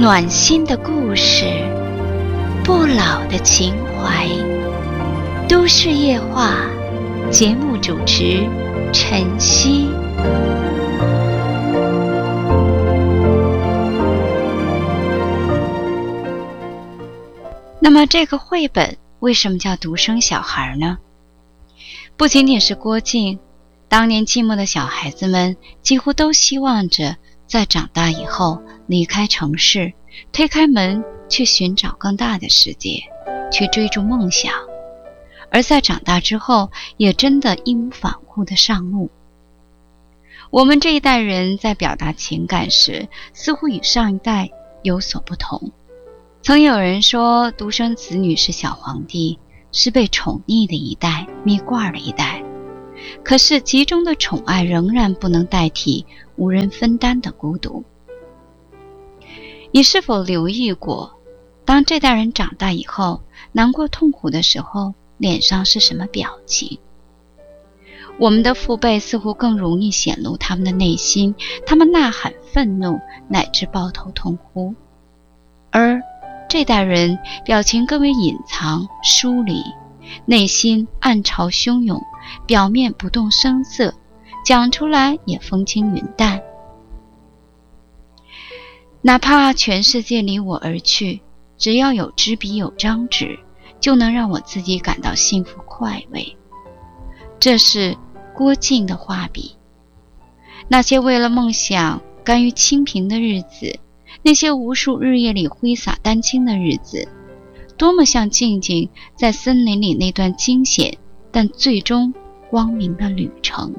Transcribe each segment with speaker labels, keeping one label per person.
Speaker 1: 暖心的故事，不老的情怀。都市夜话，节目主持晨曦。那么这个绘本为什么叫独生小孩呢？不仅仅是郭靖，当年寂寞的小孩子们几乎都希望着在长大以后离开城市，推开门去寻找更大的世界，去追逐梦想，而在长大之后也真的义无反顾地上路。我们这一代人在表达情感时似乎与上一代有所不同。曾有人说独生子女是小皇帝，是被宠溺的一代，蜜罐的一代。可是集中的宠爱仍然不能代替无人分担的孤独。你是否留意过，当这代人长大以后，难过痛苦的时候，脸上是什么表情？我们的父辈似乎更容易显露他们的内心，他们呐喊愤怒，乃至抱头痛哭。而这代人表情更为隐藏疏离，内心暗潮汹涌，表面不动声色，讲出来也风轻云淡。哪怕全世界离我而去，只要有支笔有张纸，就能让我自己感到幸福快慰。这是郭靖的画笔。那些为了梦想甘于清贫的日子，那些无数日夜里挥洒丹青的日子，多么像静静在森林里那段惊险但最终光明的旅程。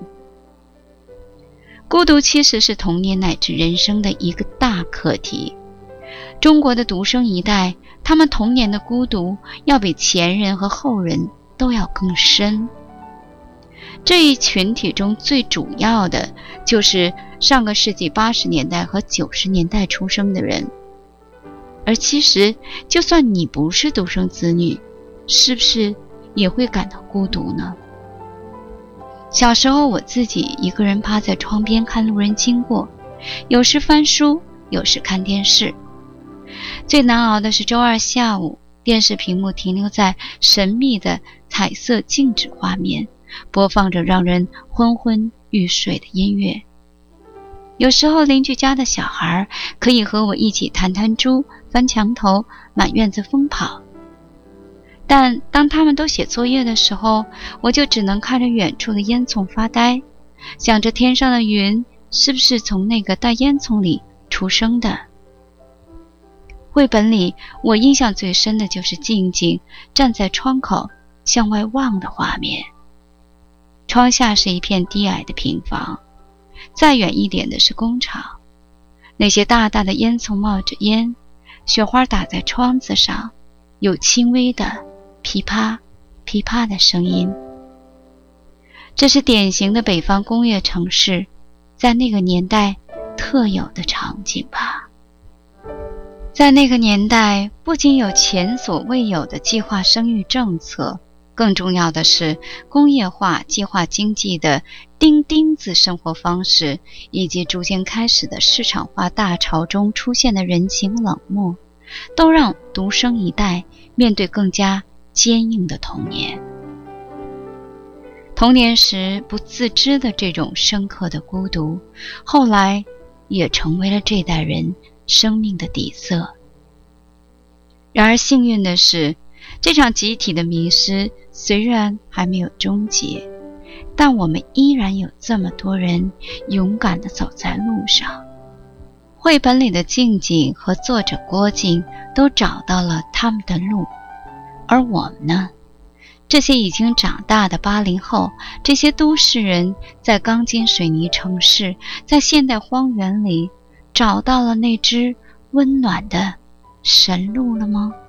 Speaker 1: 孤独其实是童年乃至人生的一个大课题。中国的独生一代，他们童年的孤独要比前人和后人都要更深。这一群体中最主要的就是上个世纪80年代和90年代出生的人。而其实就算你不是独生子女，是不是也会感到孤独呢？小时候我自己一个人趴在窗边看路人经过，有时翻书，有时看电视。最难熬的是周二下午，电视屏幕停留在神秘的彩色静止画面，播放着让人昏昏欲睡的音乐。有时候邻居家的小孩可以和我一起弹弹珠，翻墙头，满院子疯跑。但当他们都写作业的时候，我就只能看着远处的烟囱发呆，想着天上的云是不是从那个大烟囱里出生的。绘本里我印象最深的就是静静站在窗口向外望的画面。窗下是一片低矮的平房，再远一点的是工厂，那些大大的烟囱冒着烟，雪花打在窗子上，有轻微的噼啪噼啪的声音。这是典型的北方工业城市在那个年代特有的场景吧。在那个年代，不仅有前所未有的计划生育政策，更重要的是工业化计划经济的钉钉子生活方式，以及逐渐开始的市场化大潮中出现的人情冷漠，都让独生一代面对更加坚硬的童年。童年时不自知的这种深刻的孤独，后来也成为了这代人生命的底色。然而幸运的是，这场集体的迷失虽然还没有终结，但我们依然有这么多人勇敢地走在路上。绘本里的静静和作者郭靖都找到了他们的路，而我们呢？这些已经长大的80后，这些都市人，在钢筋水泥城市，在现代荒原里，找到了那只温暖的神路了吗？